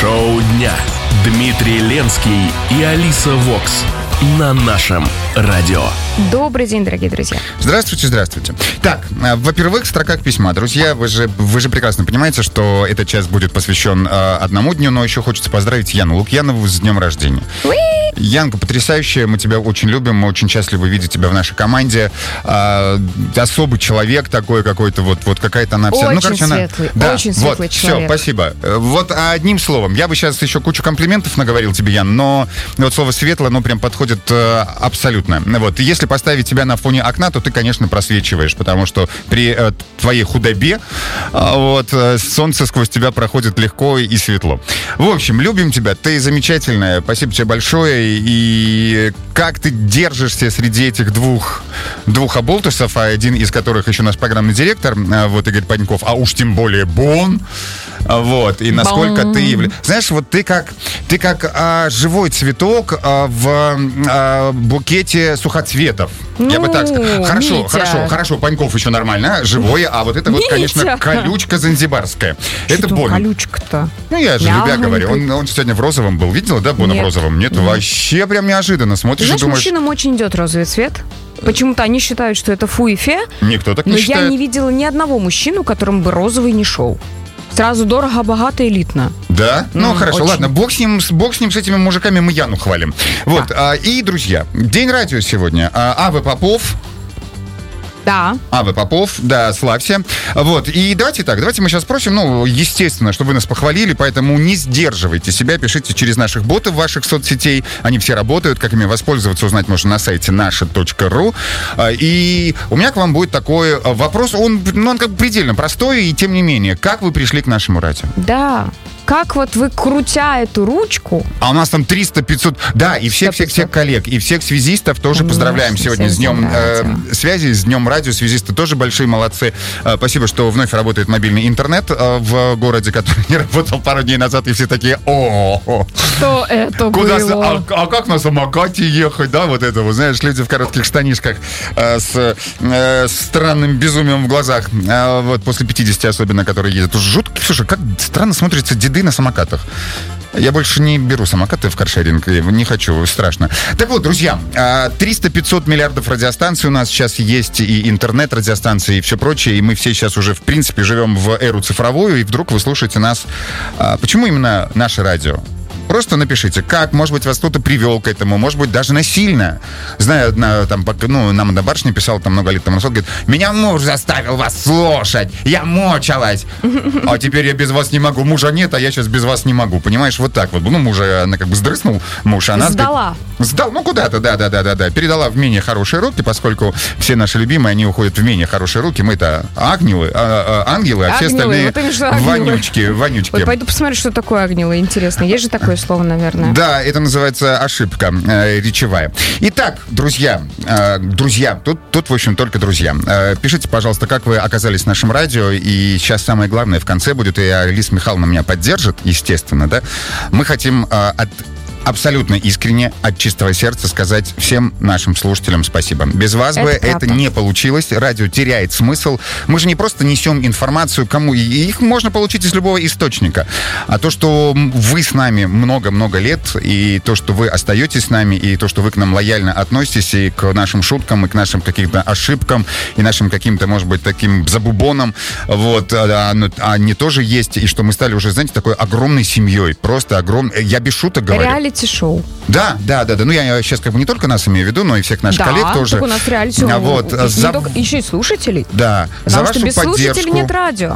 Шоу дня. Дмитрий Ленский и Алиса Вокс на нашем радио. Добрый день, дорогие друзья. Здравствуйте, здравствуйте. Так, во-первых, в строках письма. Друзья, вы же прекрасно понимаете, что этот час будет посвящен одному дню, но еще хочется поздравить Яну Лукьянову с днем рождения. Янка потрясающая, мы тебя очень любим, мы очень счастливы видеть тебя в нашей команде. Особый человек такой какой-то, вот какая-то она вся. Очень светлый, да, очень светлый человек. Все, спасибо. Вот одним словом, я бы сейчас еще кучу комплиментов наговорил тебе, Ян, но вот слово «светло», оно прям подходит абсолютно. Вот, если поставить тебя на фоне окна, то ты, конечно, просвечиваешь, потому что при твоей худобе солнце сквозь тебя проходит легко и светло. В общем, любим тебя, ты замечательная, спасибо тебе большое. И как ты держишься среди этих двух оболтусов, один из которых еще наш программный директор, Игорь Паньков, а уж тем более Бон, и насколько ты... Знаешь, вот ты как живой цветок в букете сухоцветов. Я бы так сказал. Хорошо, Паньков еще нормально, живой, а вот это конечно, колючка занзибарская. Это Бон. Колючка-то? Я же любя говорю. Он сегодня в розовом был. Видела, да, Бона в розовом? Нет, вообще прям неожиданно. Смотришь и думаешь... мужчинам очень идет розовый цвет. Почему-то они считают, что это фу и фе. Никто так не считает. Но я не видела ни одного мужчину, которому бы розовый не шел. Сразу дорого, богато, элитно. Да? Хорошо, очень. Ладно, бог с ним, с этими мужиками, мы Яну хвалим. И, друзья, День радио сегодня. Аве Попов. Да. Аве Попов, да, славься. И давайте мы сейчас спросим, естественно, чтобы вы нас похвалили, поэтому не сдерживайте себя, пишите через наших ботов ваших соцсетей, они все работают, как ими воспользоваться, узнать можно на сайте naша.ru. И у меня к вам будет такой вопрос, он как бы предельно простой, и тем не менее, как вы пришли к нашему радио? Да. Как вы, крутя эту ручку... А у нас там 300-500... Да, и всех коллег, и всех связистов тоже поздравляем сегодня с Днем связи, с Днем радио. Связисты тоже большие молодцы. Спасибо, что вновь работает мобильный интернет в городе, который не работал пару дней назад, и все такие: что это было? А как на самокате ехать, да, знаешь, люди в коротких штанишках с странным безумием в глазах, после 50 особенно, которые ездят. Жутко, слушай, как странно смотрятся деды на самокатах. Я больше не беру самокаты в каршеринг, не хочу, страшно. Так вот, друзья, 300-500 миллиардов радиостанций у нас сейчас есть, и интернет-радиостанции, и все прочее, и мы все сейчас уже, в принципе, живем в эру цифровую, и вдруг вы слушаете нас. Почему именно наше радио? Просто напишите, как, может быть, вас кто-то привел к этому, может быть, даже насильно. Знаю, нам одна барышня писала там много лет тому назад, говорит: меня муж заставил вас слушать, я мочалась, а теперь я без вас не могу, мужа нет, а я сейчас без вас не могу, понимаешь, вот так вот. Мужа, она как бы сдрыснул, муж, она... Сдала, куда-то, да, передала в менее хорошие руки, поскольку все наши любимые, они уходят в менее хорошие руки, мы-то ангелы, а все остальные вонючки. Вот пойду посмотрю, что такое ангелы, интересно, есть же такое слово, наверное. Да, это называется ошибка речевая. Итак, друзья, тут, в общем, только друзья. Пишите, пожалуйста, как вы оказались в нашем радио, и сейчас самое главное в конце будет, и Алиса Михайловна меня поддержит, естественно, да. Мы хотим абсолютно искренне, от чистого сердца сказать всем нашим слушателям спасибо. Без вас бы это не получилось. Радио теряет смысл. Мы же не просто несем информацию кому. Их можно получить из любого источника. А то, что вы с нами много-много лет, и то, что вы остаетесь с нами, и то, что вы к нам лояльно относитесь, и к нашим шуткам, и к нашим каким-то ошибкам, и нашим каким-то, может быть, таким забубонам, они тоже есть. И что мы стали уже, знаете, такой огромной семьей. Просто огромной. Я без шуток говорю. Реалити-шоу. Да. Я сейчас как бы не только нас имею в виду, но и всех наших коллег тоже. Да, у нас реалити-шоу. Еще и слушателей. Да. Потому что без слушателей нет радио.